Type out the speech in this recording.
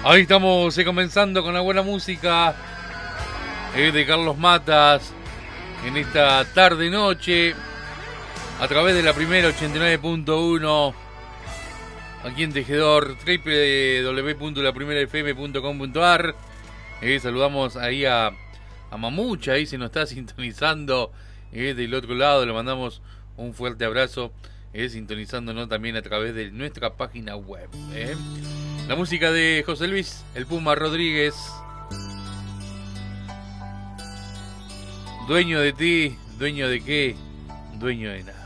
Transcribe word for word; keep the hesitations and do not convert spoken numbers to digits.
Ahí estamos eh, comenzando con la buena música eh, de Carlos Matas en esta tarde-noche a través de la primera ochenta y nueve punto uno aquí en Tejedor, doble u doble u doble u punto la primera f m punto com punto a r. Eh, saludamos ahí a, a Mamucha, ahí se nos está sintonizando eh, del otro lado, le mandamos un fuerte abrazo, eh, sintonizándonos también a través de nuestra página web. Eh. La música de José Luis, el Puma Rodríguez. Dueño de ti, dueño de qué, dueño de nada.